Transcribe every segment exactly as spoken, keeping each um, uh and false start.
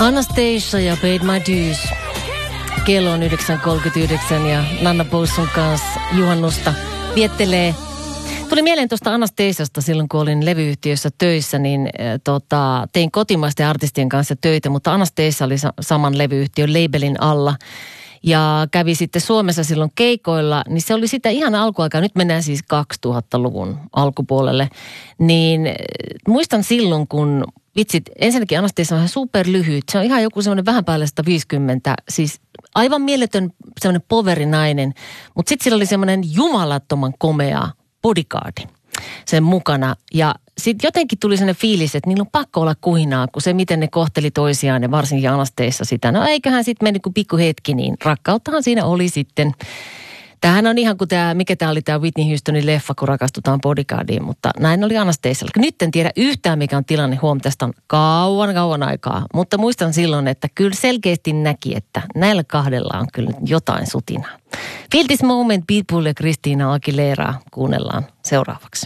Anastasia ja Paid My Dues. Kello on yhdeksän kolmekymmentäyhdeksän ja Nanna Boussun kanssa juhannusta viettelee. Tuli mieleen tuosta Anastasiasta silloin, kun olin levyyhtiössä töissä, niin äh, tota, tein kotimaisten artistien kanssa töitä, mutta Anastasia oli sa- saman levyyhtiön labelin alla. Ja kävi sitten Suomessa silloin keikoilla, niin se oli sitä ihan alkuaikaa. Nyt mennään siis kaksituhattaluvun alkupuolelle. Niin äh, muistan silloin, kun vitsit, ensinnäkin Anastasia on ihan superlyhyt. Se on ihan joku semmoinen vähän päälle sata viisikymmentä, siis aivan mieletön semmoinen powerinainen. Mutta sitten sillä oli semmoinen jumalattoman komea bodyguardi sen mukana. Ja sitten jotenkin tuli sellainen fiilis, että niillä on pakko olla kuhinaa, kun se miten ne kohteli toisiaan ja varsinkin Anastasia sitä. No eiköhän sitten mennyt kuin pikku hetki, niin rakkauttahan siinä oli sitten. Tämähän on ihan kuin tämä, mikä tämä oli tämä Whitney Houstonin leffa, kun rakastutaan bodyguardiin, mutta näin oli Anastasialla. Nyt en tiedä yhtään, mikä on tilanne, huom, tästä on kauan, kauan aikaa. Mutta muistan silloin, että kyllä selkeästi näki, että näillä kahdella on kyllä jotain sutinaa. Feel This Moment, Pitbull ja Christina Aguilera kuunnellaan seuraavaksi.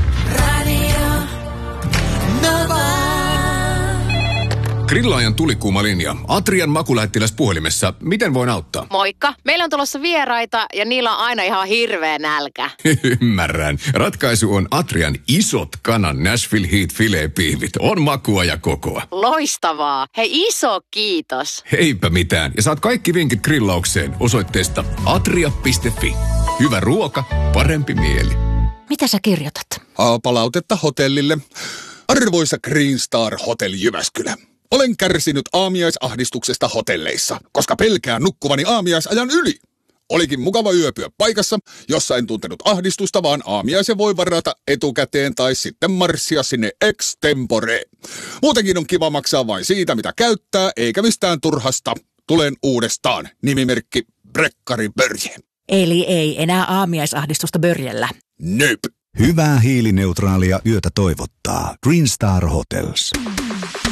Grillaajan tulikuuma linja. Atrian makulähettiläs puhelimessa. Miten voin auttaa? Moikka. Meillä on tulossa vieraita ja niillä on aina ihan hirveä nälkä. Ymmärrän. Ratkaisu on Atrian isot kanan Nashville Heat filet-piivit. On makua ja kokoa. Loistavaa. Hei, iso kiitos. Heipä mitään. Ja saat kaikki vinkit grillaukseen osoitteesta atria piste fi. Hyvä ruoka, parempi mieli. Mitä sä kirjoitat? Palautetta hotellille. Arvoisa Green Star Hotel Jyväskylä. Olen kärsinyt aamiaisahdistuksesta hotelleissa, koska pelkään nukkuvani aamiaisajan yli. Olikin mukava yöpyä paikassa, jossa en tuntenut ahdistusta, vaan aamiaisen voi varata etukäteen tai sitten marssia sinne extempore. Muutenkin on kiva maksaa vain siitä, mitä käyttää, eikä mistään turhasta. Tulen uudestaan. Nimimerkki Brekkari Börje. Eli ei enää aamiaisahdistusta Börjellä. Nöp. Hyvää hiilineutraalia yötä toivottaa Green Star Hotels.